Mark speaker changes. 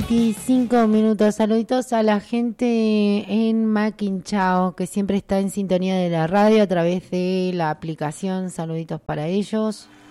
Speaker 1: 25 minutos. Saluditos a la gente en Maquinchao, que siempre está en sintonía de la radio a través de la aplicación. Saluditos para ellos.